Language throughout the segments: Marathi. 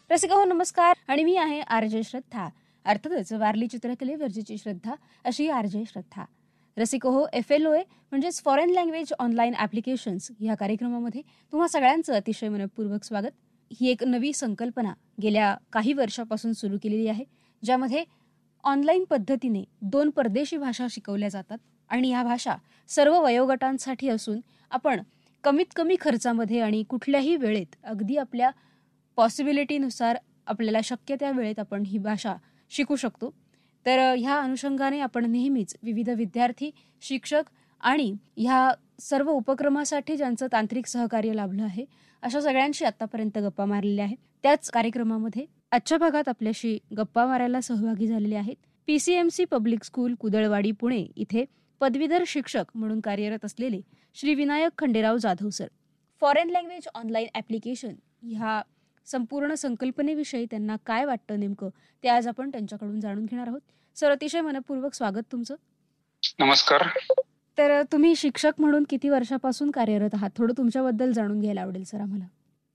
रसिका हो नमस्कार. आणि मी आहे आरजे श्रद्धा. अर्थातच वारली चित्रकलेवरची श्रद्धा अशी आरजे श्रद्धा. रसिका हो FLOA म्हणजेच फॉरेन लँग्वेज ऑनलाईन ॲप्लिकेशन्स या कार्यक्रमामध्ये तुम्हा सगळ्यांचं अतिशय मनपूर्वक स्वागत. ही एक नवी संकल्पना गेल्या काही वर्षापासून सुरू केलेली आहे, ज्यामध्ये ऑनलाईन पद्धतीने 2 परदेशी भाषा शिकवल्या जातात आणि ह्या भाषा सर्व वयोगटांसाठी असून आपण कमीत कमी खर्चामध्ये आणि कुठल्याही वेळेत अगदी आपल्या पॉसिबिलिटीनुसार आपल्याला शक्य त्या वेळेत आपण ही भाषा शिकू शकतो. तर ह्या अनुषंगाने आपण नेहमीच विविध विद्यार्थी, शिक्षक आणि ह्या सर्व उपक्रमासाठी ज्यांचं तांत्रिक सहकार्य लाभलं आहे, अशा सगळ्यांशी आत्तापर्यंत गप्पा मारलेल्या आहेत. त्याच कार्यक्रमामध्ये आजच्या भागात आपल्याशी गप्पा मारायला सहभागी झालेले आहेत PCMC पब्लिक स्कूल कुदळवाडी पुणे इथे पदवीधर शिक्षक म्हणून कार्यरत असलेले Shri Vinayak Khanderao Jadhav sir. Foreign language online application ह्या संपूर्ण संकल्पनेविषयी त्यांना काय वाटतं नेमकं ते आज आपण त्यांच्याकडून जाणून घेणार आहोत. सर, अतिशय मनपूर्वक स्वागत तुमचं. नमस्कार. तर तुम्ही शिक्षक म्हणून किती वर्षापासून कार्यरत आहात, थोडं तुमच्याबद्दल जाणून घ्यायला आवडेल सर आम्हाला.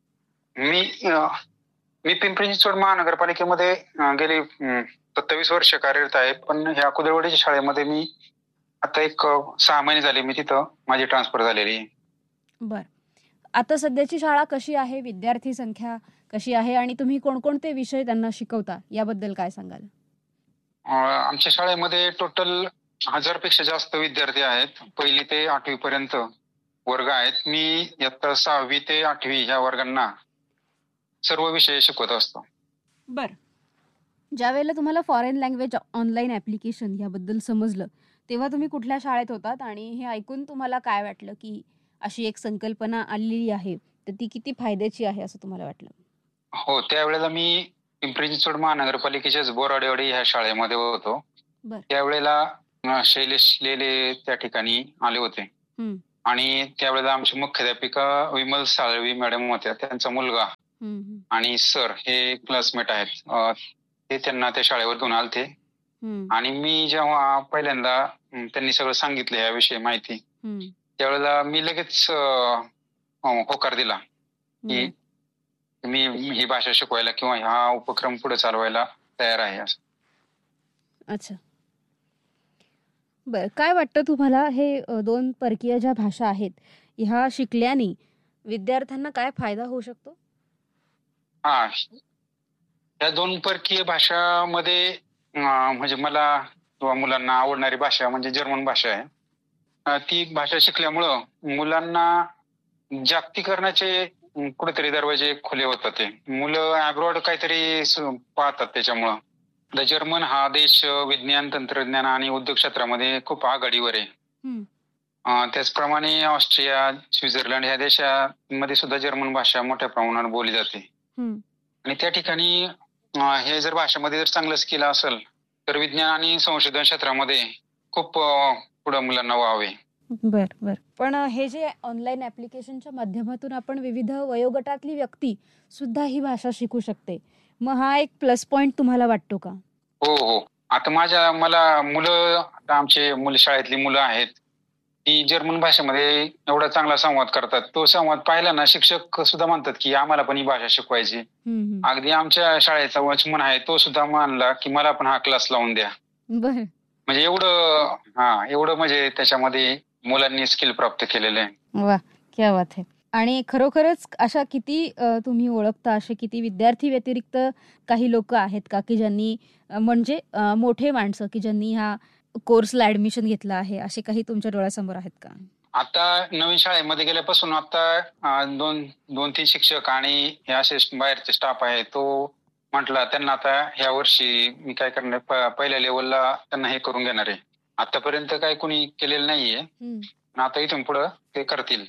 मी पिंपरी चिंचवड महानगरपालिकेमध्ये गेली 27 वर्ष कार्यरत आहे. पण ह्या कुदळवाडीच्या शाळेमध्ये मी आता 6 महिने झाले मी तिथं माझी ट्रान्सफर झालेली आहे. बर, आता सध्याची शाळा कशी आहे, विद्यार्थी संख्या कशी आहे आणि तुम्ही कोणकोणते विषय त्यांना शिकवता याबद्दल काय सांगाल? आमच्या शाळेमध्ये टोटल 1000 पेक्षा जास्त विद्यार्थी आहेत. 1ली ते 8वी पर्यंत वर्ग आहेत. मी इयत्ता 6वी ते 8वी ह्या वर्गांना सर्व विषय शिकवत असतो. बर, ज्या वेळेला तुम्हाला फॉरेन लँग्वेज ऑनलाईन ॲप्लिकेशन याबद्दल समजलं तेव्हा तुम्ही कुठल्या शाळेत होतात आणि हे ऐकून तुम्हाला काय वाटलं की अशी एक संकल्पना आलेली आहे तर ती किती फायद्याची आहे असं तुम्हाला वाटलं? हो, त्यावेळेला मी पिंपरी चिंचवड महानगरपालिकेच्याच बोराडेवाडी ह्या शाळेमध्ये होतो. त्यावेळेला शैलेश लेले त्या ठिकाणी आले होते आणि त्यावेळेला आमचे मुख्याध्यापिका विमल साळवी मॅडम होत्या. त्यांचा मुलगा आणि सर हे क्लासमेट आहेत. ते त्यांना त्या शाळेवर घेऊन आलते आणि मी जेव्हा पहिल्यांदा त्यांनी सगळं सांगितलं याविषयी माहिती, त्यावेळेला मी लगेच होकार दिला की मी ही भाषा शिकवायला किंवा हा उपक्रम पुढे चालवायला तयार आहे असं. अच्छा, बर, काय वाटतं तुम्हाला हे 2 परकीय ज्या भाषा आहेत ह्या शिकल्याने विद्यार्थ्यांना काय फायदा होऊ शकतो? हा, या 2 परकीय भाषामध्ये म्हणजे मला किंवा मुलांना आवडणारी भाषा म्हणजे जर्मन भाषा आहे. ती भाषा शिकल्यामुळं मुलांना जागतिकीकरणाचे कुठेतरी दरवाजे खुले होतात. ते मुलं अब्रॉड काहीतरी पाहतात. त्याच्यामुळं जर्मन हा देश विज्ञान, तंत्रज्ञान आणि उद्योग क्षेत्रामध्ये खूप आघाडीवर आहे. त्याचप्रमाणे ऑस्ट्रिया, स्वित्झर्लंड ह्या देशामध्ये सुद्धा जर्मन भाषा मोठ्या प्रमाणात बोलली जाते. आणि त्या ठिकाणी हे जर भाषेमध्ये जर चांगलं स्किल असेल तर विज्ञान आणि संशोधन क्षेत्रामध्ये खूप पुढे मुलांना व्हावे. बर बर, पण हे जे ऑनलाईन ॲप्लिकेशनच्या माध्यमातून आपण विविध वयोगटातली व्यक्ती सुद्धा ही भाषा शिकू शकते, मग हा एक प्लस पॉइंट तुम्हाला वाटतो का? हो हो, आता मला मुलं, आता आमचे शाळेतली मुलं आहेत, ती जर्मन भाषेमध्ये एवढा चांगला संवाद करतात. तो संवाद पाहिला ना शिक्षक सुद्धा म्हणतात की आम्हाला पण ही भाषा शिकवायची. अगदी आमच्या शाळेचा वॉचमन आहे, तो सुद्धा मानला की मला पण हा क्लास लावून द्या. म्हणजे एवढं म्हणजे त्याच्यामध्ये मुलांनी स्किल प्राप्त केलेलं आहे. वा, क्या बात आहे. आणि खरोखरच अशा किती तुम्ही ओळखता असे किती विद्यार्थी व्यतिरिक्त काही लोक आहेत का की ज्यांनी म्हणजे मोठे माणसं की ज्यांनी ह्या कोर्सला ऍडमिशन घेतलं आहे, असे काही तुमच्या डोळ्यासमोर आहेत का? आता नवीन शाळेमध्ये गेल्यापासून आता 2-3 शिक्षक आणि हे असे बाहेरचे स्टाफ आहे, तो म्हटला त्यांना आता ह्या वर्षी मी काय करणार, पहिल्या लेवलला त्यांना हे करून घेणार आहे. आतापर्यंत काय कोणी केलेलं नाहीये, आता इथून पुढे ते करतील.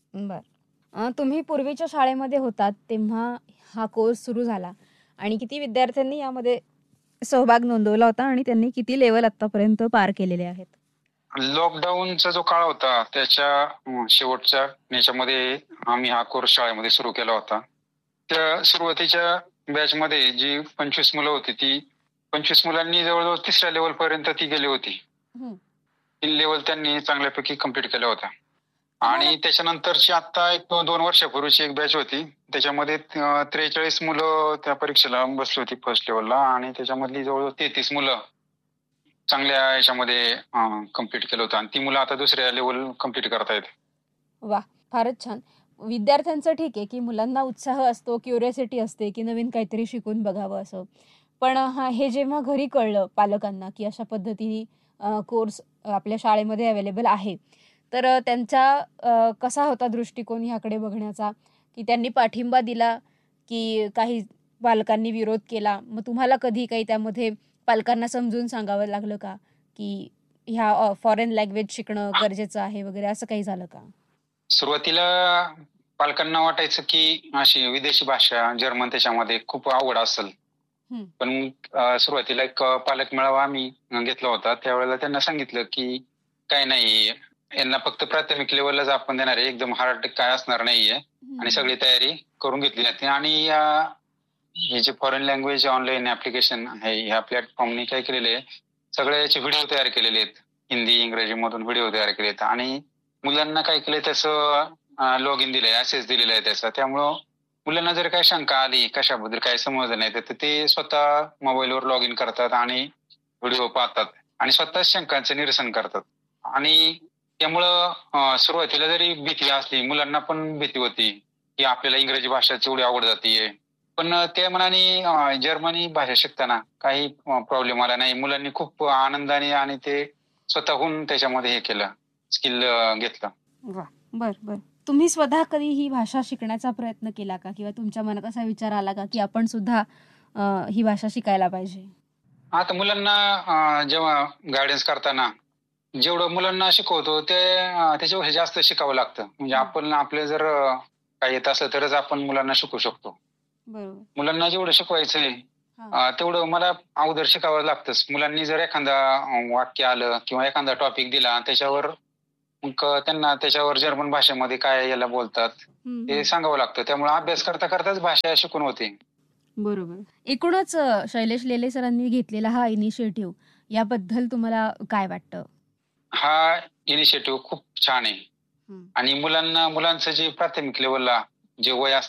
बर, तुम्ही पूर्वीच्या शाळेमध्ये होतात तेव्हा हा कोर्स सुरू झाला आणि किती विद्यार्थ्यांनी यामध्ये सहभाग नोंदवला होता आणि त्यांनी किती लेवल आतापर्यंत पार केलेले आहेत? लॉकडाऊनचा जो काळ होता त्याच्या शेवटच्या याच्यामध्ये आम्ही हा कोर्स शाळेमध्ये सुरू केला होता. त्या सुरुवातीच्या बॅच मध्ये जी 25 मुलं होती, ती 25 मुलांनी जवळजवळ 3ऱ्या लेवल पर्यंत ती गेली होती. 3 लेवल त्यांनी चांगल्यापैकी कम्प्लीट केला होता. आणि त्याच्यानंतरची आता एक 2 वर्षापूर्वीची एक बॅच होती. त्याच्यामध्ये 43 मुलं त्या परीक्षेला बसली होती फर्स्ट लेव्हलला आणि त्याच्यामधली जवळ 33 मुलं चांगल्या याच्यामध्ये कम्प्लीट केलं होतं आणि ती मुलं आता दुसऱ्या लेव्हल कम्प्लीट करतायत. वा, फारच छान. विद्यार्थ्यांचं ठीक आहे, की मुलांना उत्साह असतो, क्युरिओसिटी असते, की नवीन काहीतरी शिकून बघावं असं. पण हे जेव्हा घरी कळलं पालकांना, की अशा पद्धतीने कोर्स आपल्या शाळेमध्ये अवेलेबल आहे, तर त्यांचा कसा होता दृष्टिकोन ह्याकडे बघण्याचा? की त्यांनी पाठिंबा दिला, की काही पालकांनी विरोध केला? मग तुम्हाला कधी काही त्यामध्ये पालकांना समजून सांगावं लागलं का? की ह्या फॉरेन लँग्वेज शिकणं गरजेचं आहे वगैरे असं काही झालं का? सुरुवातीला पालकांना वाटायचं की अशी विदेशी भाषा जर्मन त्याच्यामध्ये खूप अवघड असेल. हं. पण सुरुवातीला एक पालक मेळावा आम्ही घेतला होता. त्यावेळेला त्यांना सांगितलं की काही नाही, यांना फक्त प्राथमिक लेव्हललाच आपण देणार आहे. एकदम हार्ड काय असणार नाहीये आणि सगळी तयारी करून घेतली जाते आणि हे जे फॉरेन लँग्वेज ऑनलाईन ऍप्लिकेशन आहे ह्या प्लॅटफॉर्मनी काय केलेले आहे, सगळे याचे व्हिडिओ तयार केलेले आहेत. हिंदी, इंग्रजीमधून व्हिडिओ तयार केले आहेत आणि मुलांना काय केलंय त्याचं लॉग इन दिलंय, ऍक्सेस दिलेला आहे त्याचा. त्यामुळं मुलांना जर काही शंका आली, कशाबद्दल काही समजलं नाही तर ते स्वतः मोबाईलवर लॉग इन करतात आणि व्हिडिओ पाहतात आणि स्वतःच शंकांचं निरसन करतात. आणि त्यामुळं सुरुवातीला जरी भीती असली, मुलांना पण भीती होती की आपल्याला इंग्रजी भाषाच एवढी अवघड जातीये. पण त्या मानाने जर्मनी भाषा शिकताना काही प्रॉब्लेम आला नाही. मुलांनी खूप आनंदाने आणि ते स्वतःहून त्याच्यामध्ये हे केलं, स्किल घेतलं. वाह! बरं. तुम्ही स्वतः कधी ही भाषा शिकण्याचा प्रयत्न केला का? किंवा तुमच्या मनात असा विचार आला का, की आपण सुद्धा ही भाषा शिकायला पाहिजे? आता मुलांना जेव्हा गाईडन्स करताना जेवढं मुलांना शिकवतो ते त्याच्यापेक्षा जास्त शिकावं लागतं. म्हणजे आपण आपले जर काही येत असलं तरच आपण मुलांना शिकवू शकतो. बरोबर. मुलांना जेवढं शिकवायचंय हां. तेवढं मला अगोदर शिकावं लागतंच. मुलांनी जर एखादा वाक्य आलं किंवा एखादा टॉपिक दिला त्याच्यावर मग त्यांना त्याच्यावर जर्मन भाषेमध्ये काय याला बोलतात ते सांगावं लागतं. त्यामुळे अभ्यास करताच भाषा शिकून होते. बरोबर. एकूणच शैलेश लेले सरांनी घेतलेला हा इनिशिएटिव्ह याबद्दल तुम्हाला काय वाटतं? हा इनिशिएटिव्ह खूप छान आहे आणि मुलांचं जे प्राथमिक लेव्हलला जे वय असतं